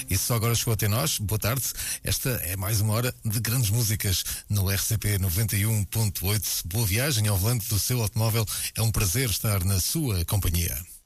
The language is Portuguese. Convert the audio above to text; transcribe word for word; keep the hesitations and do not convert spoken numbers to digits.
E só agora chegou até nós, boa tarde. Esta é mais uma hora de grandes músicas no R C P noventa e um ponto oito. Boa viagem ao volante do seu automóvel. É um prazer estar na sua companhia.